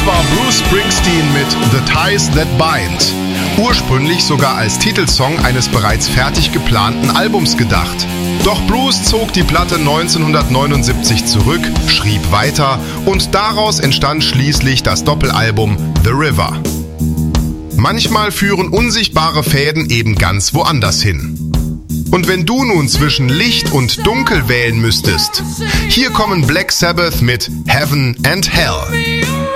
war Bruce Springsteen mit The Ties That Bind. Ursprünglich sogar als Titelsong eines bereits fertig geplanten Albums gedacht. Doch Bruce zog die Platte 1979 zurück, schrieb weiter und daraus entstand schließlich das Doppelalbum The River. Manchmal führen unsichtbare Fäden eben ganz woanders hin. Und wenn du nun zwischen Licht und Dunkel wählen müsstest, hier kommen Black Sabbath mit Heaven and Hell.